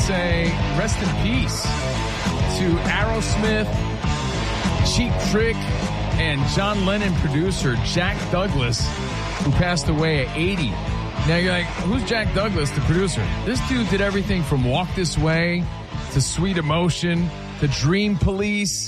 say rest in peace to Aerosmith, Cheap Trick, and John Lennon producer Jack Douglas, who passed away at 80. Now you're like, who's Jack Douglas, the producer? This dude did everything from Walk This Way to Sweet Emotion to Dream Police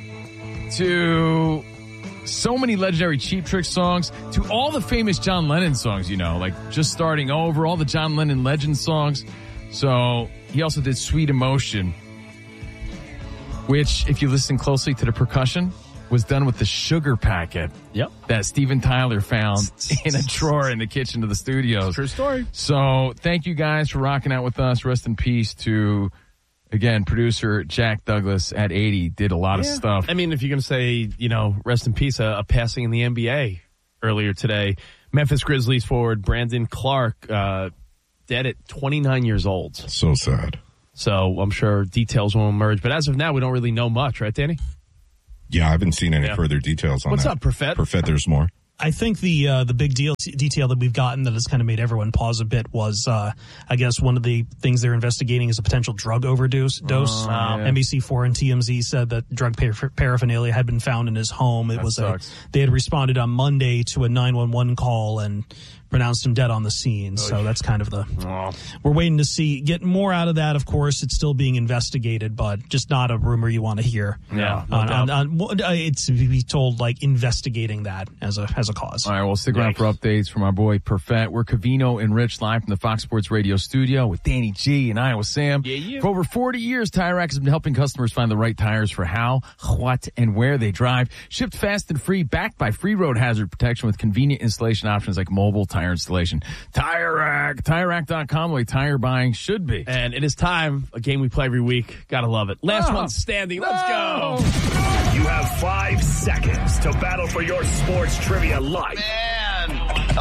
to so many legendary Cheap Trick songs to all the famous John Lennon songs, you know, like Just Starting Over, all the John Lennon legend songs. So he also did Sweet Emotion, which, if you listen closely to the percussion, was done with the sugar packet that Steven Tyler found in a drawer in the kitchen of the studios. True story. So thank you guys for rocking out with us. Rest in peace to, again, producer Jack Douglas at 80. Did a lot of stuff. I mean, if you're going to say, you know, rest in peace, a passing in the NBA earlier today. Memphis Grizzlies forward Brandon Clark, dead at 29 years old. So sad. So I'm sure details will emerge. But as of now, we don't really know much, right, Danny? Yeah, I haven't seen any further details on What's that. up, Perfett? Perfett, there's more. I think the big detail that we've gotten that has kind of made everyone pause a bit was, I guess, one of the things they're investigating is a potential drug overdose. NBC4 and TMZ said that drug paraphernalia had been found in his home. They had responded on Monday to a 911 call and pronounced him dead on the scene. So that's kind of we're waiting to get more out of that. Of course, it's still being investigated, but just not a rumor you want to hear. Yeah. It's to be told, like, investigating that as a cause. All right, well, stick around for updates from our boy Perfett. We're Covino and Rich live from the Fox Sports Radio studio with Danny G and Iowa Sam. For over 40 years, Tire Rack has been helping customers find the right tires for how, what, and where they drive. Shipped fast and free, backed by free road hazard protection with convenient installation options like mobile tire installation. Tire Rack, TireRack.com, the way tire buying should be. And it is time, a game we play every week. Gotta love it. Last one standing. Let's go. You have 5 seconds to battle for your sports trivia life. Man.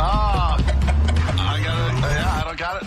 I don't got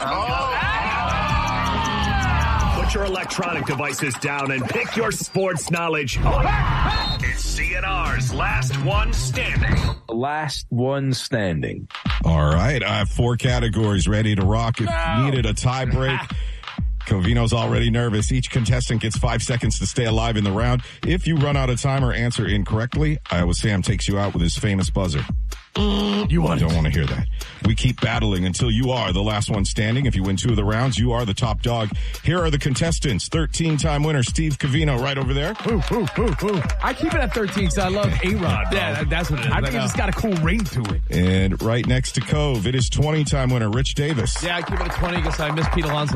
it. Put your electronic devices down and pick your sports knowledge up. It's CNR's Last One Standing. Last one standing. All right, I have 4 categories ready to rock. If you needed a tie break, Covino's already nervous. Each contestant gets 5 seconds to stay alive in the round. If you run out of time or answer incorrectly, Iowa Sam takes you out with his famous buzzer. You don't want to hear that. We keep battling until you are the last one standing. If you win 2 of the rounds, you are the top dog. Here are the contestants. 13-time winner Steve Covino right over there. I keep it at 13 because I love A-Rod. Yeah, that's what it is. I think it's just got a cool ring to it. And right next to Cove, it is 20-time winner Rich Davis. Yeah, I keep it at 20 because I miss Pete Alonso.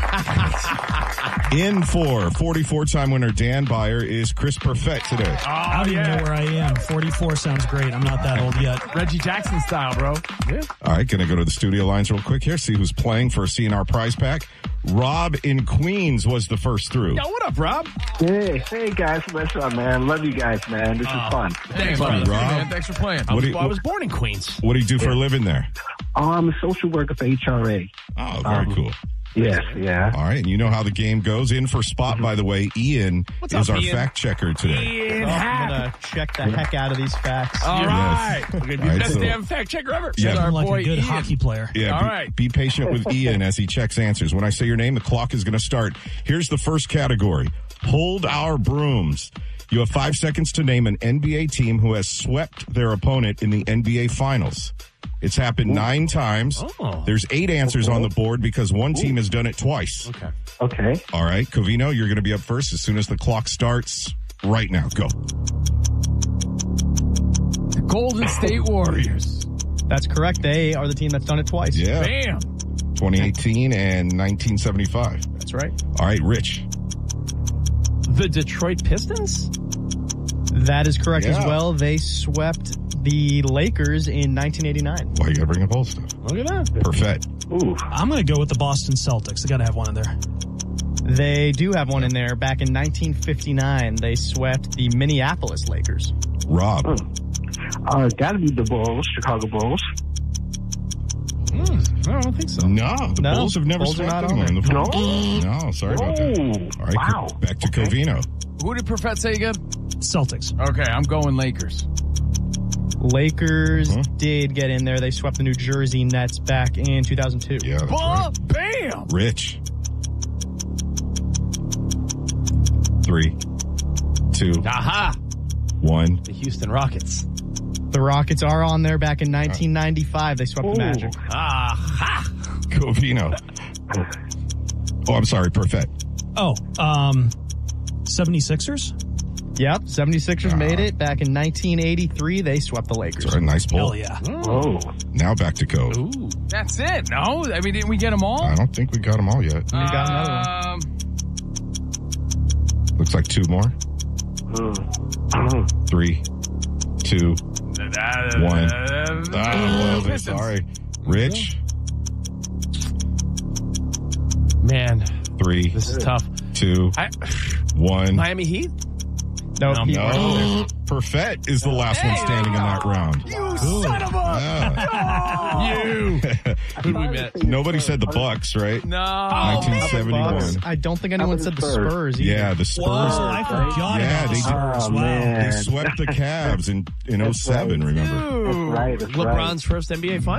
In for 44-time winner Dan Byer is Chris Perfett today. I don't even know where I am. 44 sounds great. I'm not that old yet. Reggie Jackson style, bro. Yeah. All right, going to go to the studio lines real quick here, see who's playing for a CNR prize pack. Rob in Queens was the first through. Yo, what up, Rob? Hey guys, what's up, man? Love you guys, man. This is fun. Thanks, Rob. man. Thanks for playing. I was born in Queens. What do you do for a living there? I'm a social worker for HRA. Oh, very cool. Yes, yeah. All right, and you know how the game goes. In for Spot, by the way, Ian is our Ian? fact checker today. I'm going to check the heck out of these facts. All right. Yes. Okay, All right, best so- damn fact checker ever. Yeah. Our Like boy a good Ian. hockey player. Yeah, All right. Be patient with Ian as he checks answers. When I say your name, the clock is going to start. Here's the first category. Hold our brooms. You have 5 seconds to name an NBA team who has swept their opponent in the NBA Finals. It's happened 9 times. Oh. There's 8 answers on the board because one team has done it twice. Okay. All right, Covino, you're going to be up first as soon as the clock starts right now. Go. The Golden State Warriors. That's correct. They are the team that's done it twice. Yeah. Bam. 2018 and 1975. That's right. All right, Rich. The Detroit Pistons? That is correct Yeah. as well. They swept the Lakers in 1989. Why you got to bring up old stuff? Look at that. Perfect. Ooh. I'm going to go with the Boston Celtics. They got to have one in there. They do have one in there. Back in 1959, they swept the Minneapolis Lakers. Rob. Gotta be the Bulls, Chicago Bulls. I don't think so. No, the No, Bulls have never Bulls are swept not anyone in the No? finals. No, sorry about that. All right, wow. back to Covino. Who did Perfett say again? Celtics. Okay, I'm going Lakers. Lakers did get in there. They swept the New Jersey Nets back in 2002. Yeah, that's right. Bam! Rich. 3, 2, Aha! 1. The Houston Rockets. The Rockets are on there back in 1995. They swept the Magic. Aha! Covino. Oh, I'm sorry, Perfect. 76ers? Yep, 76ers made it. Back in 1983, they swept the Lakers. Sorry, nice pull. Hell yeah. Oh. Now back to Cove. Ooh. That's it. No? I mean, didn't we get them all? I don't think we got them all yet. We got another one. Looks like 2 more. 3, 2, 1. Sorry. Rich? Man, 3, this is tough. 2, 1. Miami Heat? Nope, he No. wasn't there. Perfect is the last one standing in that round. You son of a... You! Who'd we met? Nobody said the Bucks, right? No. 1971. I don't think anyone said the Spurs either. Yeah, the Spurs. Whoa, I forgot Yeah, about the they- Spurs. Oh, Wow. man. They swept the Cavs in 07, remember? That's right. That's right. LeBron's first NBA final.